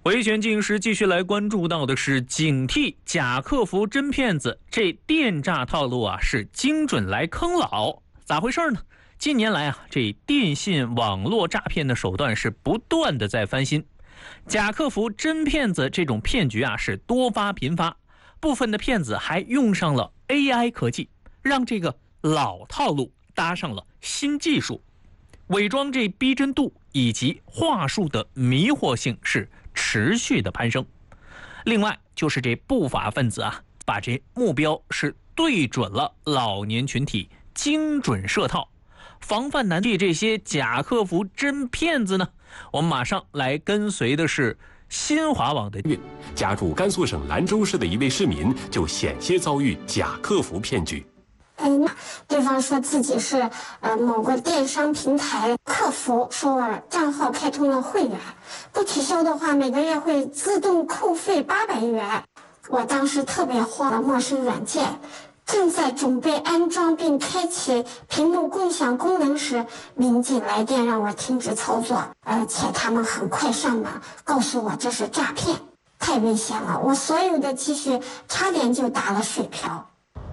维权进行时，继续来关注到的是警惕假客服真骗子，这电诈套路啊是精准来坑老，咋回事呢？近年来啊，这电信网络诈骗的手段是不断的在翻新，假客服真骗子这种骗局啊是多发频发，部分的骗子还用上了 AI 科技，让这个老套路搭上了新技术，伪装这逼真度以及话术的迷惑性是持续的攀升。另外就是这不法分子啊，把这目标是对准了老年群体，精准设套，防范难敌这些假客服真骗子呢？我们马上来跟随的是新华网的家住甘肃省兰州市的一位市民就险些遭遇假客服骗局。 对方说自己是某个电商平台客服，说我账号开通了会员，不取消的话每个月会自动扣费800元。我当时特别慌，陌生软件正在准备安装并开启屏幕共享功能时，民警来电让我停止操作，而且他们很快上门告诉我这是诈骗，太危险了，我所有的积蓄差点就打了水漂。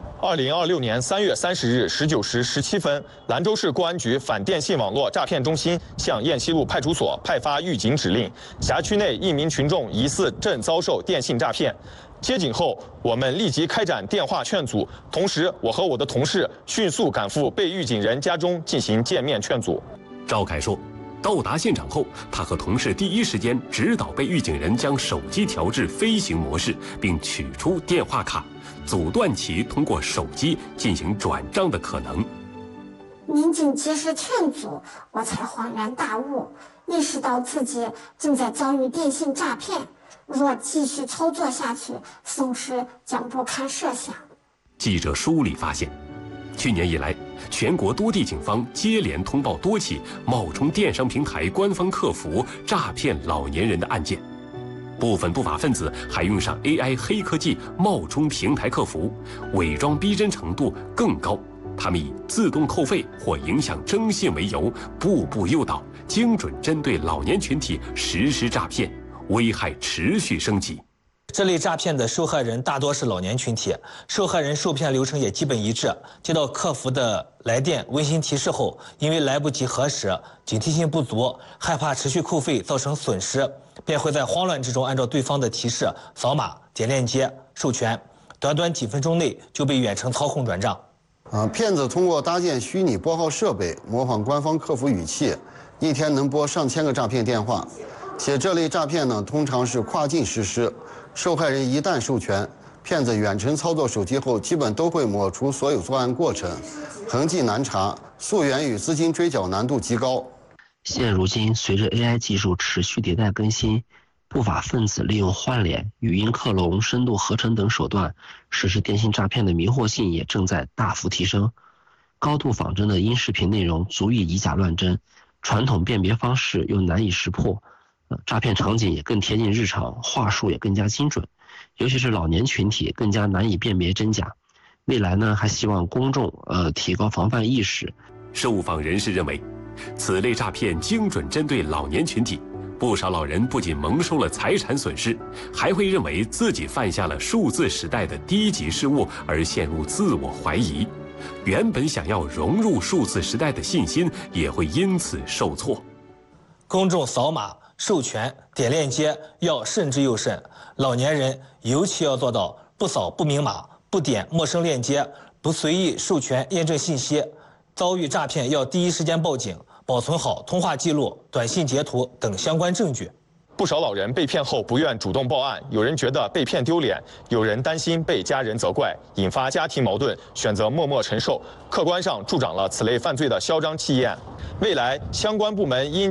2026年3月30日19时17分，兰州市公安局反电信网络诈骗中心向雁西路派出所派发预警指令，辖区内一名群众疑似正遭受电信诈骗。接警后，我们立即开展电话劝阻，同时我和我的同事迅速赶赴被预警人家中进行见面劝阻。 赵凯说，到达现场后，他和同事第一时间指导被预警人将手机调至飞行模式，并取出电话卡，阻断其通过手机进行转账的可能。 民警及时劝阻，我才恍然大悟，意识到自己正在遭遇电信诈骗，若继续操作下去，损失将不堪设想。 记者梳理发现，去年以来，全国多地警方接连通报多起冒充电商平台官方客服诈骗老年人的案件。部分不法分子还用上 AI 黑科技冒充平台客服，伪装逼真程度更高。他们以自动扣费或影响征信为由，步步诱导，精准针对老年群体实施诈骗，危害持续升级。 这类诈骗的受害人大多是老年群体，受害人受骗流程也基本一致。接到客服的来电温馨提示后，因为来不及核实，警惕性不足，害怕持续扣费造成损失，便会在慌乱之中按照对方的提示扫码、点链接、授权，短短几分钟内就被远程操控转账。 骗子通过搭建虚拟拨号设备，模仿官方客服语气，一天能拨上千个诈骗电话。且这类诈骗呢，通常是跨境实施。受害人一旦授权，骗子远程操作手机后，基本都会抹除所有作案过程，痕迹难查，溯源与资金追缴难度极高。 现如今，随着 AI 技术持续迭代更新，不法分子利用换脸、语音克隆、深度合成等手段实施电信诈骗的迷惑性也正在大幅提升。高度仿真的音视频内容足以以假乱真，传统辨别方式又难以识破。诈骗场景也更贴近日常，话术也更加精准，尤其是老年群体更加难以辨别真假。未来呢，还希望公众提高防范意识。 受访人士认为，此类诈骗精准针对老年群体，不少老人不仅蒙受了财产损失，还会认为自己犯下了数字时代的低级失误而陷入自我怀疑，原本想要融入数字时代的信心也会因此受挫。 公众扫码、授权、点链接要慎之又慎，老年人尤其要做到不扫不明码，不点陌生链接，不随意授权验证信息。遭遇诈骗要第一时间报警，保存好通话记录、短信截图等相关证据。 不少老人被骗后不愿主动报案，有人觉得被骗丢脸，有人担心被家人责怪，引发家庭矛盾，选择默默承受，客观上助长了此类犯罪的嚣张气焰。未来相关部门应